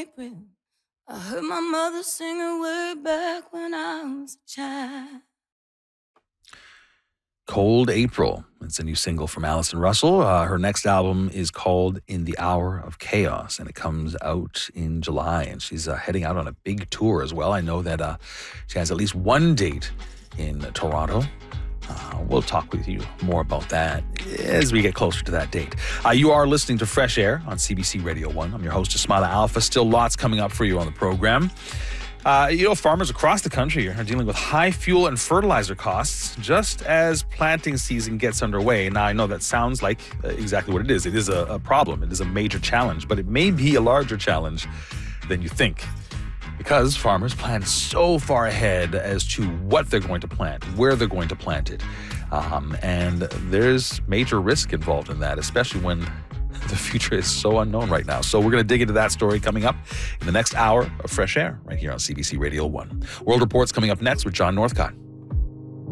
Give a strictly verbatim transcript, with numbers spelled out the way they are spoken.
April. I heard my mother sing her way back when I was a child. Cold April. It's a new single from Allison Russell. Uh, her next album is called In the Hour of Chaos, and it comes out in July. And she's uh, heading out on a big tour as well. I know that uh, she has at least one date in Toronto. Uh, we'll talk with you more about that as we get closer to that date. Uh, you are listening to Fresh Air on C B C Radio one. I'm your host, Ismaila Alfa. Still lots coming up for you on the program. Uh, you know, farmers across the country are dealing with high fuel and fertilizer costs just as planting season gets underway. Now, I know that sounds like uh, exactly what it is. It is a, a problem. It is a major challenge, but it may be a larger challenge than you think, because farmers plan so far ahead as to what they're going to plant, where they're going to plant it. Um, and there's major risk involved in that, especially when the future is so unknown right now. So we're going to dig into that story coming up in the next hour of Fresh Air right here on C B C Radio one. World Report's coming up next with John Northcott.